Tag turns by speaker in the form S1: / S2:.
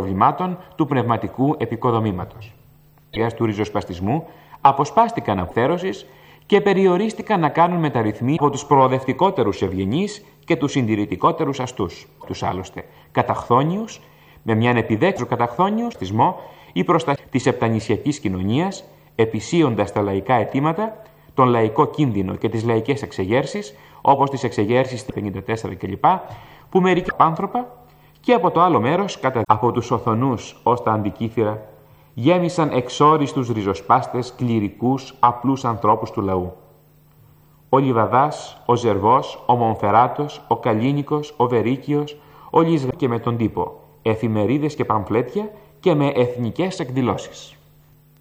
S1: προβλημάτων του πνευματικού επικοδομήματος. Του ριζοσπαστισμού αποσπάστηκαν αυθέρωσης και περιορίστηκαν να κάνουν μεταρρυθμίσεις από τους προοδευτικότερους ευγενείς και τους συντηρητικότερους αστούς. Τους άλλωστε καταχθόνιους, με μιαν επιδέξου καταχθόνιου στισμό ή προστασία της επτανησιακής κοινωνίας, επισύοντας τα λαϊκά αιτήματα, τον λαϊκό κίνδυνο και τις λαϊκές εξεγέρσεις, όπως τις εξεγέρσεις 54 κλπ, που μερικοί άνθρωπα και από το άλλο μέρος, από τους οθονούς ως τα αντικήθυρα, γέμισαν εξόριστους ριζοσπάστες, κληρικούς, απλούς ανθρώπους του λαού. Ο Λιβαδάς, ο Ζερβός, ο Μονφεράτος, ο Καλίνικος, ο Βερίκιος, ο Λισβα και με τον τύπο, εφημερίδες και παμφλέτια και με εθνικές εκδηλώσεις.